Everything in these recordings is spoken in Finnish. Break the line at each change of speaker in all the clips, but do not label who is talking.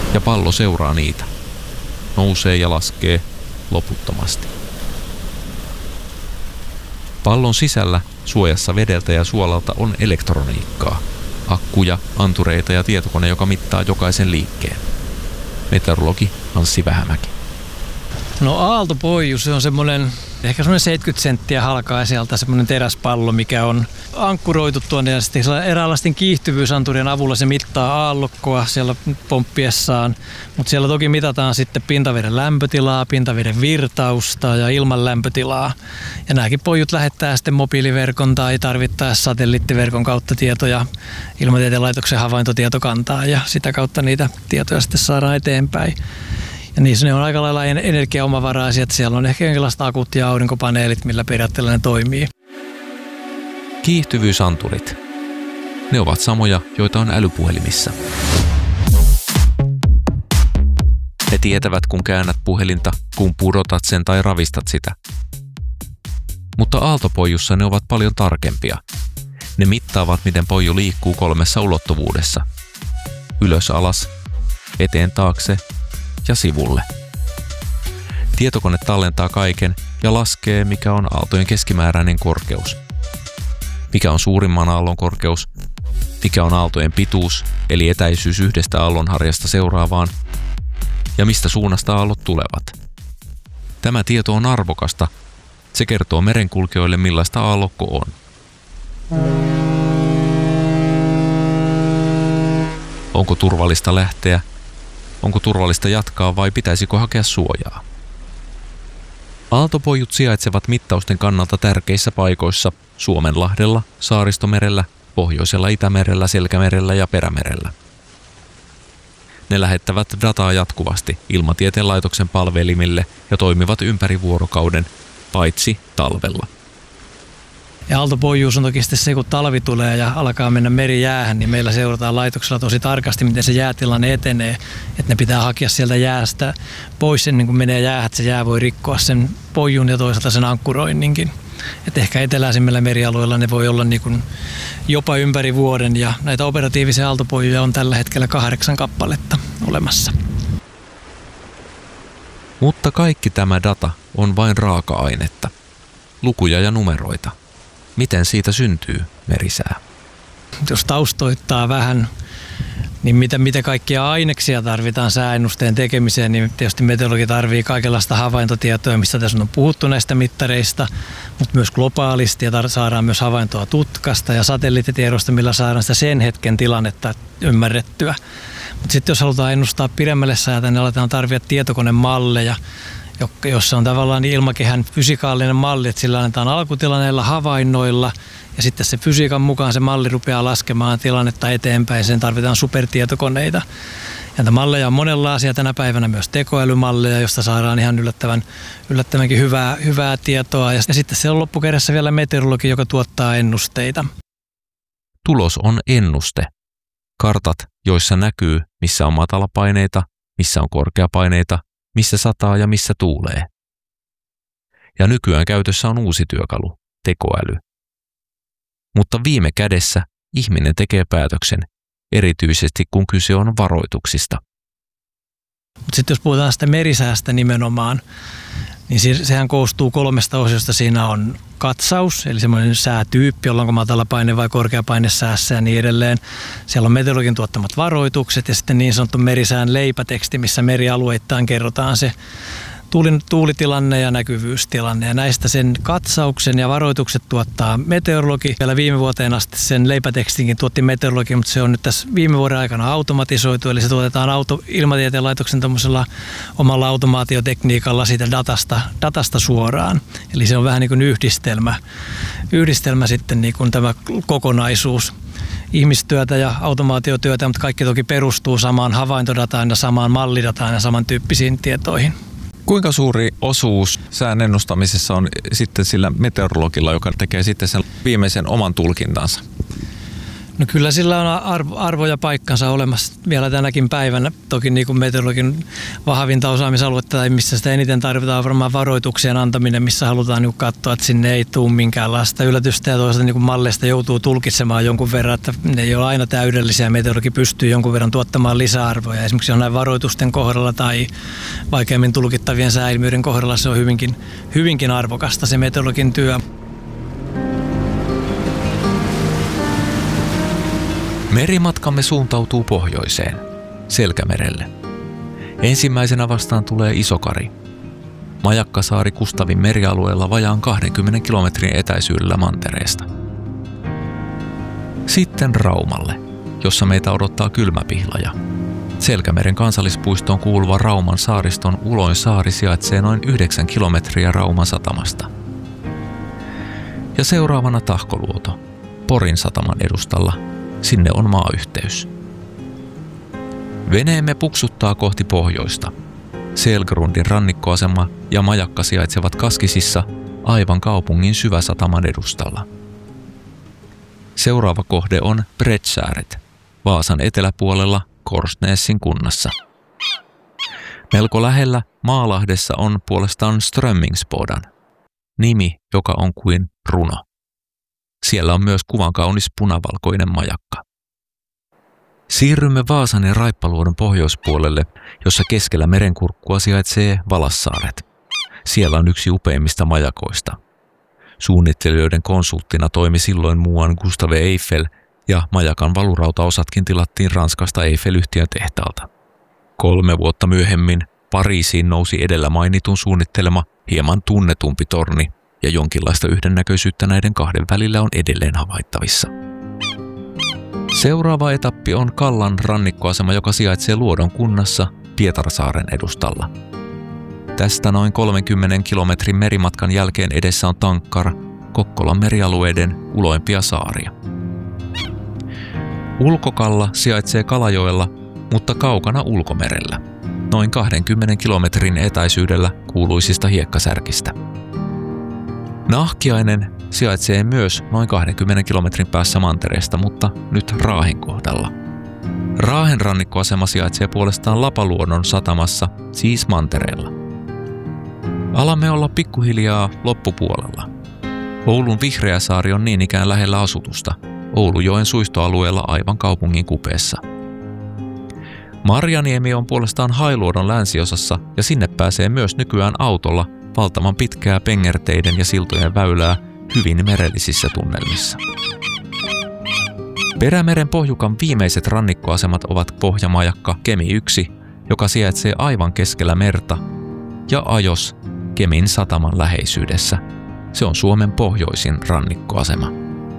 ja pallo seuraa niitä. Nousee ja laskee loputtomasti. Pallon sisällä suojassa vedeltä ja suolalta on elektroniikkaa, akkuja, antureita ja tietokone, joka mittaa jokaisen liikkeen. Meteorologi Anssi Vähämäki.
No aaltopoiju, se on semmoinen ehkä semmoinen 70 senttiä halkaa sieltä semmoinen teräspallo, mikä on ankkuroitu tuonne ja sitten eräänlaisten kiihtyvyysanturien avulla se mittaa aallokkoa siellä pomppiessaan, mutta siellä toki mitataan sitten pintaveden lämpötilaa, pintaveden virtausta ja ilman lämpötilaa. Ja nämäkin pojut lähettää sitten mobiiliverkon tai tarvittaessa satelliittiverkon kautta tietoja Ilmatieteen laitoksen havaintotietokantaan ja sitä kautta niitä tietoja sitten saadaan eteenpäin. Ja niissä ne on aika lailla energiaomavaraisia, että siellä on ehkä jonkinlaista akut ja aurinkopaneelit, millä periaatteella ne toimii.
Kiihtyvyysanturit. Ne ovat samoja, joita on älypuhelimissa. Ne tietävät, kun käännät puhelinta, kun pudotat sen tai ravistat sitä. Mutta aaltopojussa ne ovat paljon tarkempia. Ne mittaavat, miten poju liikkuu 3 ulottuvuudessa. Ylös alas, eteen taakse ja sivulle. Tietokone tallentaa kaiken ja laskee, mikä on aaltojen keskimääräinen korkeus. Mikä on suurimman aallon korkeus, mikä on aaltojen pituus, eli etäisyys yhdestä aallonharjasta seuraavaan, ja mistä suunnasta aallot tulevat. Tämä tieto on arvokasta. Se kertoo merenkulkijoille, millaista aallokko on. Onko turvallista lähteä? Onko turvallista jatkaa vai pitäisikö hakea suojaa? Aaltopojut sijaitsevat mittausten kannalta tärkeissä paikoissa Suomenlahdella, Saaristomerellä, Pohjoisella Itämerellä, Selkämerellä ja Perämerellä. Ne lähettävät dataa jatkuvasti Ilmatieteen laitoksen palvelimille ja toimivat ympäri vuorokauden, paitsi talvella.
Ja aaltopojuus on toki sitten se, kun talvi tulee ja alkaa mennä merijäähän, niin meillä seurataan laitoksella tosi tarkasti, miten se jäätilanne etenee. Että ne pitää hakea sieltä jäästä pois ennen kuin menee jäähän, että se jää voi rikkoa sen pojun ja toisaalta sen ankkuroinninkin. Että ehkä eteläisimmillä merialueilla ne voi olla niin kuin jopa ympäri vuoden ja näitä operatiivisia aaltopojuja on tällä hetkellä 8 kappaletta olemassa.
Mutta kaikki tämä data on vain raaka-ainetta, lukuja ja numeroita. Miten siitä syntyy merisää?
Jos taustoittaa vähän, niin mitä kaikkia aineksia tarvitaan sääennusteen tekemiseen, niin tietysti meteorologi tarvitsee kaikenlaista havaintotietoa, mistä tässä on puhuttu näistä mittareista, mutta myös globaalisti ja saadaan myös havaintoa tutkasta ja satelliittitiedosta, millä saadaan sitä sen hetken tilannetta ymmärrettyä. Mutta sitten jos halutaan ennustaa pidemmälle säätä, niin aletaan tarvita tietokonemalleja, jossa on tavallaan ilmakehän fysikaalinen malli, että sillä annetaan alkutilanneilla havainnoilla ja sitten se fysiikan mukaan se malli rupeaa laskemaan tilannetta eteenpäin. Sen tarvitaan supertietokoneita. Ja näitä malleja on monenlaisia tänä päivänä myös tekoälymalleja, josta saadaan ihan yllättävänkin hyvää tietoa. Ja sitten siellä on loppukädessä vielä meteorologi, joka tuottaa ennusteita.
Tulos on ennuste. Kartat, joissa näkyy, missä on matalapaineita, missä on korkeapaineita, missä sataa ja missä tuulee. Ja nykyään käytössä on uusi työkalu, tekoäly. Mutta viime kädessä ihminen tekee päätöksen, erityisesti kun kyse on varoituksista.
Sitten jos puhutaan sitä merisäästä nimenomaan, niin sehän koostuu 3 osiosta. Siinä on katsaus, eli semmoinen säätyyppi, onko matalapaine vai korkeapaine säässä ja niin edelleen. Siellä on meteorologin tuottamat varoitukset ja sitten niin sanottu merisään leipäteksti, missä merialueittain kerrotaan se tuulitilanne ja näkyvyystilanne. Ja näistä sen katsauksen ja varoitukset tuottaa meteorologi. Vielä viime vuoteen asti sen leipätekstinkin tuotti meteorologi, mutta se on nyt tässä viime vuoden aikana automatisoitu. Eli se tuotetaan Ilmatieteen laitoksen omalla automaatiotekniikalla siitä datasta suoraan. Eli se on vähän niin kuin yhdistelmä sitten niin kuin tämä kokonaisuus. Ihmistyötä ja automaatiotyötä, mutta kaikki toki perustuu samaan havaintodataan ja samaan mallidataan ja samantyyppisiin tietoihin.
Kuinka suuri osuus sään ennustamisessa on sitten sillä meteorologilla, joka tekee sitten sen viimeisen oman tulkintansa?
No kyllä sillä on arvo ja paikkansa olemassa vielä tänäkin päivänä. Toki niin kuin meteorologin vahvinta osaamisaluetta tai missä sitä eniten tarvitaan varmaan varoituksien antaminen, missä halutaan niin katsoa, että sinne ei tule minkäänlaista yllätystä ja toisaalta niin malleista joutuu tulkitsemaan jonkun verran, että ne ei ole aina täydellisiä. Meteorologi pystyy jonkun verran tuottamaan lisäarvoja. Esimerkiksi jonain varoitusten kohdalla tai vaikeammin tulkittavien sääilmiöiden kohdalla se on hyvinkin arvokasta se meteorologin työ.
Merimatkamme suuntautuu pohjoiseen, Selkämerelle. Ensimmäisenä vastaan tulee Isokari. Majakkasaari Kustavin merialueella vajaan 20 kilometrin etäisyydellä mantereesta. Sitten Raumalle, jossa meitä odottaa kylmäpihlaja. Selkämeren kansallispuistoon kuuluva Rauman saariston Uloin saari sijaitsee noin 9 kilometriä Rauman satamasta. Ja seuraavana Tahkoluoto, Porin sataman edustalla. Sinne on maayhteys. Veneemme puksuttaa kohti pohjoista. Selgrundin rannikkoasema ja majakka sijaitsevat Kaskisissa aivan kaupungin syväsataman edustalla. Seuraava kohde on Bredsääret, Vaasan eteläpuolella Korsnäsin kunnassa. Melko lähellä Maalahdessa on puolestaan Strömmingsbodan, nimi joka on kuin runo. Siellä on myös kuvankaunis punavalkoinen majakka. Siirrymme Vaasan ja Raippaluodon pohjoispuolelle, jossa keskellä merenkurkkua sijaitsee Valassaaret. Siellä on yksi upeimmista majakoista. Suunnittelijoiden konsulttina toimi silloin muuan Gustave Eiffel ja majakan valurautaosatkin tilattiin Ranskasta Eiffel-yhtiön tehtaalta. 3 vuotta myöhemmin Pariisiin nousi edellä mainitun suunnittelema hieman tunnetumpi torni, ja jonkinlaista yhdennäköisyyttä näiden kahden välillä on edelleen havaittavissa. Seuraava etappi on Kallan rannikkoasema, joka sijaitsee Luodon kunnassa Pietarsaaren edustalla. Tästä noin 30 kilometrin merimatkan jälkeen edessä on Tankkar, Kokkolan merialueiden uloimpia saaria. Ulkokalla sijaitsee Kalajoella, mutta kaukana ulkomerellä, noin 20 kilometrin etäisyydellä kuuluisista hiekkasärkistä. Nahkiainen sijaitsee myös noin 20 kilometrin päässä mantereesta, mutta nyt Raahen kohdalla. Raahen rannikkoasema sijaitsee puolestaan Lapaluodon satamassa, siis mantereella. Alamme olla pikkuhiljaa loppupuolella. Oulun Vihreäsaari on niin ikään lähellä asutusta, Oulujoen suistoalueella aivan kaupungin kupeessa. Marjaniemi on puolestaan Hailuodon länsiosassa ja sinne pääsee myös nykyään autolla valtavan pitkää pengerteiden ja siltojen väylää hyvin merellisissä tunnelmissa. Perämeren pohjukan viimeiset rannikkoasemat ovat Pohjamajakka Kemi 1, joka sijaitsee aivan keskellä merta, ja Ajos Kemin sataman läheisyydessä. Se on Suomen pohjoisin rannikkoasema.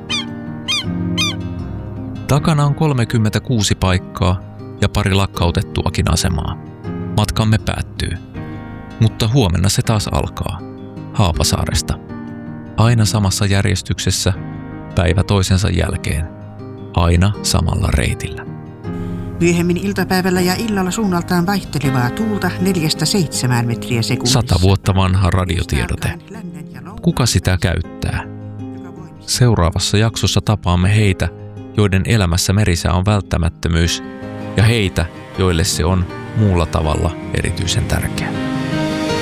Takana on 36 paikkaa ja pari lakkautettuakin asemaa. Matkamme päättyy. Mutta huomenna se taas alkaa. Haapasaaresta. Aina samassa järjestyksessä, päivä toisensa jälkeen. Aina samalla reitillä.
Myöhemmin iltapäivällä ja illalla suunnaltaan vaihtelevaa tuulta 4-7 metriä sekunnissa.
100 vuotta vanha radiotiedote. Kuka sitä käyttää? Seuraavassa jaksossa tapaamme heitä, joiden elämässä merisää on välttämättömyys, ja heitä, joille se on muulla tavalla erityisen tärkeä.